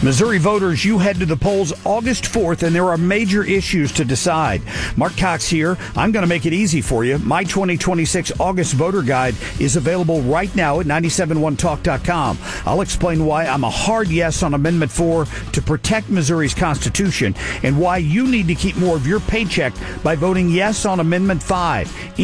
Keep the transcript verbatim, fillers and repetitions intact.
Missouri voters, you head to the polls August fourth, and there are major issues to decide. Mark Cox here. I'm going to make it easy for you. My twenty twenty-six August voter guide is available right now at nine seven one talk dot com. I'll explain why I'm a hard yes on Amendment four to protect Missouri's Constitution and why you need to keep more of your paycheck by voting yes on Amendment five.